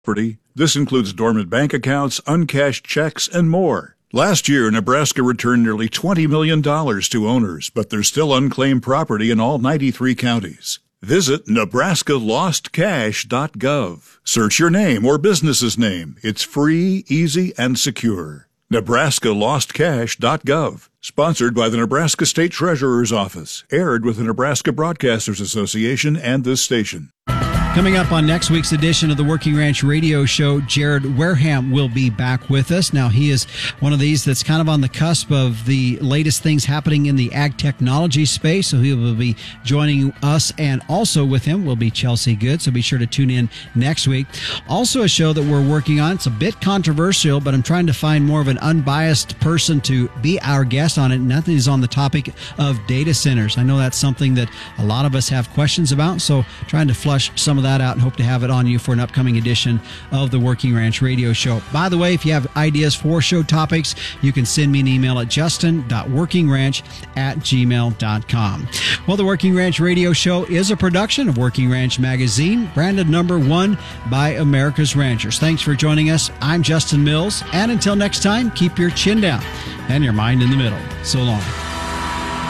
This includes dormant bank accounts, uncashed checks, and more. Last year, Nebraska returned nearly $20 million to owners, but there's still unclaimed property in all 93 counties. Visit nebraskalostcash.gov. Search your name or business's name. It's free, easy, and secure. nebraskalostcash.gov. Sponsored by the Nebraska State Treasurer's Office. Aired with the Nebraska Broadcasters Association and this station. Coming up on next week's edition of the Working Ranch Radio Show, Jared Wareham will be back with us. Now, he is one of these that's kind of on the cusp of the latest things happening in the ag technology space, so he will be joining us, and also with him will be Chelsea Good, so be sure to tune in next week. Also a show that we're working on. It's a bit controversial, but I'm trying to find more of an unbiased person to be our guest on it, and that is on the topic of data centers. I know that's something that a lot of us have questions about, so trying to flush some of that out and hope to have it on you for an upcoming edition of the Working Ranch Radio Show. By the way, if you have ideas for show topics, you can send me an email at justin.workingranch@gmail.com. Well, the Working Ranch Radio Show is a production of Working Ranch Magazine, branded #1 by America's Ranchers. Thanks for joining us. I'm Justin Mills, and until next time, keep your chin down and your mind in the middle. So long.